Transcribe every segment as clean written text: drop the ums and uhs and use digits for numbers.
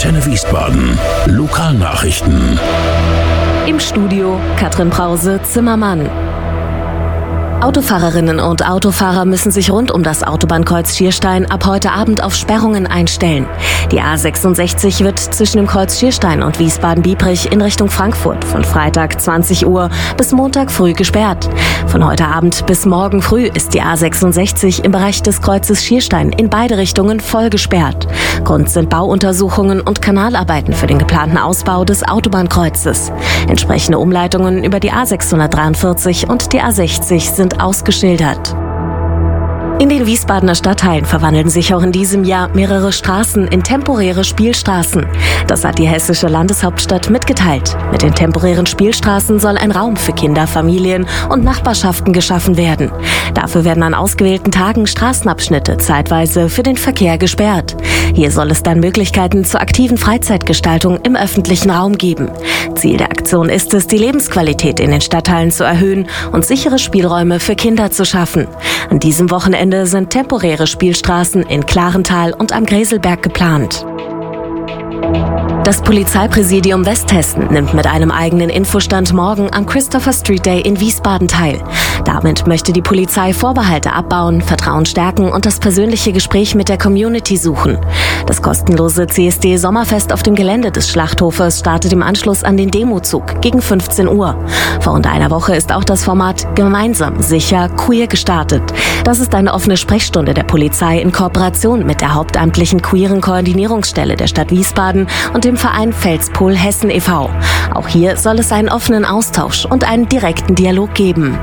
Antenne Wiesbaden. Lokalnachrichten. Im Studio Katrin Brause-Zimmermann. Autofahrerinnen und Autofahrer müssen sich rund um das Autobahnkreuz Schierstein ab heute Abend auf Sperrungen einstellen. Die A66 wird zwischen dem Kreuz Schierstein und Wiesbaden-Biebrich in Richtung Frankfurt von Freitag 20 Uhr bis Montag früh gesperrt. Von heute Abend bis morgen früh ist die A66 im Bereich des Kreuzes Schierstein in beide Richtungen voll gesperrt. Grund sind Bauuntersuchungen und Kanalarbeiten für den geplanten Ausbau des Autobahnkreuzes. Entsprechende Umleitungen über die A643 und die A60 sind ausgeschildert. In den Wiesbadener Stadtteilen verwandeln sich auch in diesem Jahr mehrere Straßen in temporäre Spielstraßen. Das hat die hessische Landeshauptstadt mitgeteilt. Mit den temporären Spielstraßen soll ein Raum für Kinder, Familien und Nachbarschaften geschaffen werden. Dafür werden an ausgewählten Tagen Straßenabschnitte zeitweise für den Verkehr gesperrt. Hier soll es dann Möglichkeiten zur aktiven Freizeitgestaltung im öffentlichen Raum geben. Ziel der Aktion ist es, die Lebensqualität in den Stadtteilen zu erhöhen und sichere Spielräume für Kinder zu schaffen. An diesem Wochenende sind temporäre Spielstraßen in Klarental und am Greselberg geplant. Das Polizeipräsidium Westhessen nimmt mit einem eigenen Infostand morgen am Christopher Street Day in Wiesbaden teil. Damit möchte die Polizei Vorbehalte abbauen, Vertrauen stärken und das persönliche Gespräch mit der Community suchen. Das kostenlose CSD-Sommerfest auf dem Gelände des Schlachthofes startet im Anschluss an den Demozug gegen 15 Uhr. Vor rund einer Woche ist auch das Format Gemeinsam, sicher, queer gestartet. Das ist eine offene Sprechstunde der Polizei in Kooperation mit der hauptamtlichen queeren Koordinierungsstelle der Stadt Wiesbaden und dem Verein Felspol Hessen e.V. Auch hier soll es einen offenen Austausch und einen direkten Dialog geben.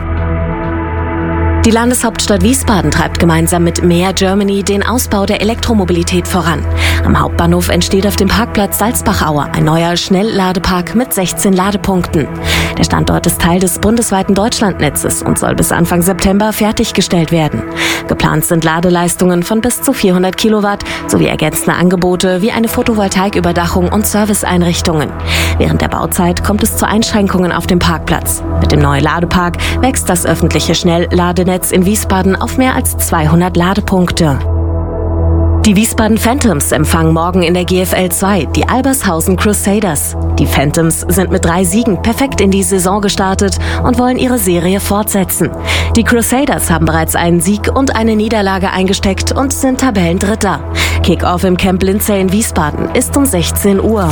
Die Landeshauptstadt Wiesbaden treibt gemeinsam mit Mehr Germany den Ausbau der Elektromobilität voran. Am Hauptbahnhof entsteht auf dem Parkplatz Salzbachauer ein neuer Schnellladepark mit 16 Ladepunkten. Der Standort ist Teil des bundesweiten Deutschlandnetzes und soll bis Anfang September fertiggestellt werden. Geplant sind Ladeleistungen von bis zu 400 Kilowatt sowie ergänzende Angebote wie eine Photovoltaiküberdachung und Serviceeinrichtungen. Während der Bauzeit kommt es zu Einschränkungen auf dem Parkplatz. Mit dem neuen Ladepark wächst das öffentliche Schnellladenetz in Wiesbaden auf mehr als 200 Ladepunkte. Die Wiesbaden Phantoms empfangen morgen in der GFL 2 die Albershausen Crusaders. Die Phantoms sind mit 3 Siegen perfekt in die Saison gestartet und wollen ihre Serie fortsetzen. Die Crusaders haben bereits einen Sieg und eine Niederlage eingesteckt und sind Tabellendritter. Kick-Off im Camp Lindsay in Wiesbaden ist um 16 Uhr.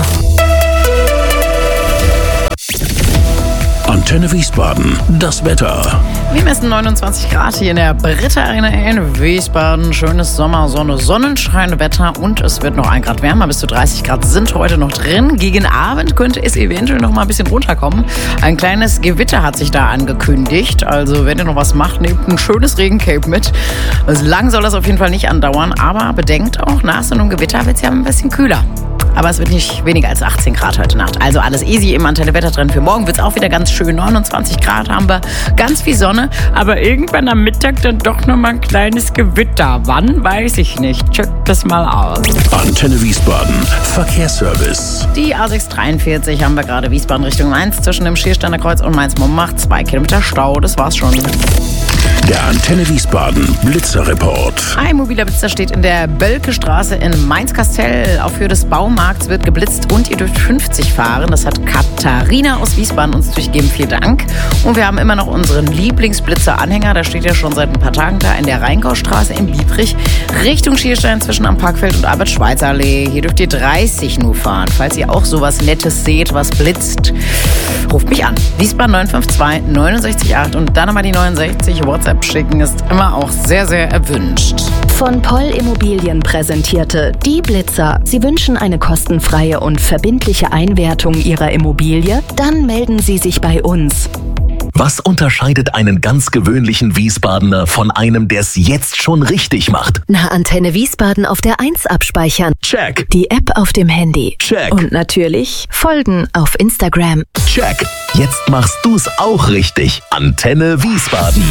Antenne Wiesbaden, das Wetter. Wir messen 29 Grad hier in der Britta Arena in Wiesbaden. Schönes Sommer, Sonne, Sonnenscheinwetter und es wird noch 1 Grad wärmer. Bis zu 30 Grad sind heute noch drin. Gegen Abend könnte es eventuell noch mal ein bisschen runterkommen. Ein kleines Gewitter hat sich da angekündigt. Also wenn ihr noch was macht, nehmt ein schönes Regencape mit. Also lang soll das auf jeden Fall nicht andauern. Aber bedenkt auch, nach so einem Gewitter wird es ja ein bisschen kühler. Aber es wird nicht weniger als 18 Grad heute Nacht. Also alles easy im Antenne-Wettertrend. Für morgen wird es auch wieder ganz schön. 29 Grad haben wir, ganz viel Sonne. Aber irgendwann am Mittag dann doch noch mal ein kleines Gewitter. Wann, weiß ich nicht. Checkt das mal aus. Antenne Wiesbaden, Verkehrsservice. Die A643 haben wir gerade Wiesbaden Richtung Mainz zwischen dem Schiersteiner Kreuz und Mainz-Mombach. 2 Kilometer Stau, das war's schon. Der Antenne Wiesbaden Blitzerreport. Ein mobiler Blitzer steht in der Bölke-Straße in Mainz-Kastell. Auf Höhe des Baumarkts wird geblitzt und ihr dürft 50 fahren. Das hat Katharina aus Wiesbaden uns durchgegeben. Vielen Dank. Und wir haben immer noch unseren Lieblingsblitzer-Anhänger. Der steht ja schon seit ein paar Tagen da in der Rheingaustraße in Biebrich. Richtung Schierstein zwischen am Parkfeld und Albert-Schweitzer-Allee. Hier dürft ihr 30 nur fahren. Falls ihr auch sowas Nettes seht, was blitzt, ruft mich an. Wiesbaden 952 69 und dann nochmal die 69. WhatsApp schicken ist immer auch sehr, sehr erwünscht. Von Poll Immobilien präsentierte Die Blitzer. Sie wünschen eine kostenfreie und verbindliche Einwertung Ihrer Immobilie? Dann melden Sie sich bei uns. Was unterscheidet einen ganz gewöhnlichen Wiesbadener von einem, der es jetzt schon richtig macht? Na, Antenne Wiesbaden auf der 1 abspeichern. Check. Die App auf dem Handy. Check. Und natürlich folgen auf Instagram. Check. Jetzt machst du's auch richtig. Antenne Wiesbaden.